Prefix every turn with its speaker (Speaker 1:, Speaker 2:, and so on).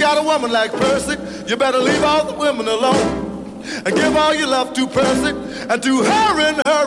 Speaker 1: got a woman like Percy, you better leave all the women alone and give all your love to Percy and to her in her